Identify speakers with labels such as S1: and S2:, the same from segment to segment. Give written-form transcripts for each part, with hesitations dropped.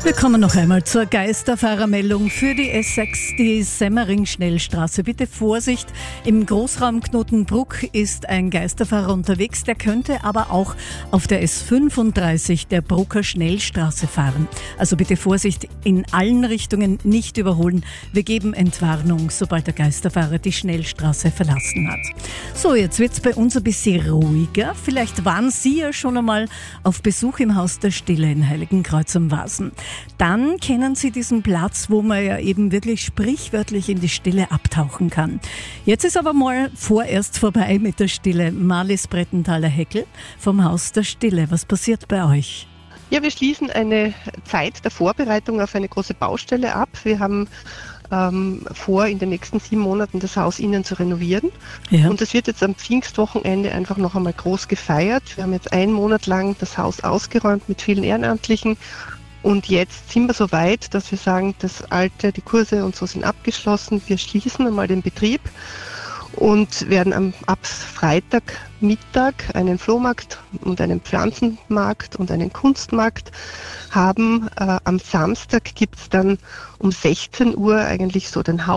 S1: Wir kommen noch einmal zur Geisterfahrermeldung für die S6, die Semmering-Schnellstraße. Bitte Vorsicht, im Großraum Knotenbruck ist ein Geisterfahrer unterwegs, der könnte aber auch auf der S35 der Brucker Schnellstraße fahren. Also bitte Vorsicht, in allen Richtungen nicht überholen. Wir geben Entwarnung, sobald der Geisterfahrer die Schnellstraße verlassen hat. So, jetzt wird's bei uns ein bisschen ruhiger. Vielleicht waren Sie ja schon einmal auf Besuch im Haus der Stille in Heiligenkreuz am Wasen. Dann kennen Sie diesen Platz, wo man ja eben wirklich sprichwörtlich in die Stille abtauchen kann. Jetzt ist aber mal vorerst vorbei mit der Stille. Marlies Brettenthaler-Heckel vom Haus der Stille. Was passiert bei euch?
S2: Ja, wir schließen eine Zeit der Vorbereitung auf eine große Baustelle ab. Wir haben vor, in den nächsten 7 Monaten das Haus innen zu renovieren. Ja. Und das wird jetzt am Pfingstwochenende einfach noch einmal groß gefeiert. Wir haben jetzt 1 Monat lang das Haus ausgeräumt mit vielen Ehrenamtlichen. Und jetzt sind wir so weit, dass wir sagen, die Kurse und so sind abgeschlossen. Wir schließen einmal den Betrieb und werden ab Freitagmittag einen Flohmarkt und einen Pflanzenmarkt und einen Kunstmarkt haben. Am Samstag gibt es dann um 16 Uhr eigentlich so das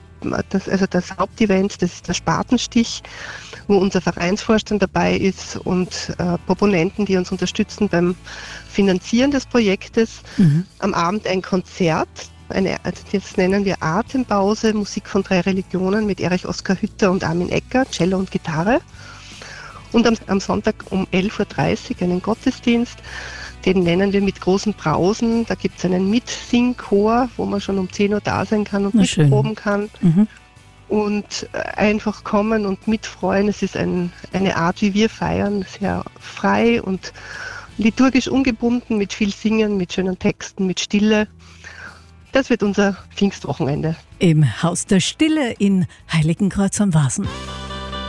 S2: Hauptevent, das ist der Spatenstich, wo unser Vereinsvorstand dabei ist und Proponenten, die uns unterstützen beim Finanzieren des Projektes. Am Abend ein Konzert. Das nennen wir Atempause, Musik von 3 Religionen mit Erich Oskar Hütter und Armin Ecker, Cello und Gitarre. Und am Sonntag um 11.30 Uhr einen Gottesdienst, den nennen wir mit großen Brausen. Da gibt es einen Mitsingchor, wo man schon um 10 Uhr da sein kann und mitproben kann. Und einfach kommen und mitfreuen. Es ist eine Art, wie wir feiern, sehr frei und liturgisch ungebunden, mit viel Singen, mit schönen Texten, mit Stille. Das wird unser Pfingstwochenende.
S1: Im Haus der Stille in Heiligenkreuz am Wasen.